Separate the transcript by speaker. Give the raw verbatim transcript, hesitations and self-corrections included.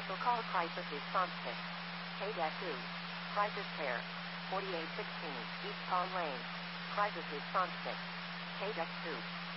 Speaker 1: Special call crisis response kit. K two. Crisis pair. forty-eight sixteen, East Palm Lane. Crisis response kit. K two.